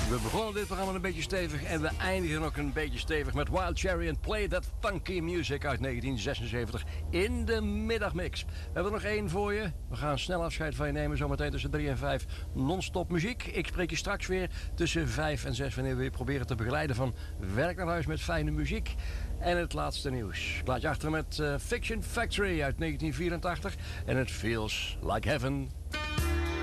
We begonnen dit programma een beetje stevig en we eindigen ook een beetje stevig met Wild Cherry en Play That Funky Music uit 1976 in de middagmix. We hebben er nog één voor je. We gaan snel afscheid van je nemen, zometeen tussen 3 en 5 non-stop muziek. Ik spreek je straks weer tussen 5 en 6 wanneer we weer proberen te begeleiden van werk naar huis met fijne muziek. En het laatste nieuws. Ik laat je achter met Fiction Factory uit 1984 en het Feels Like Heaven.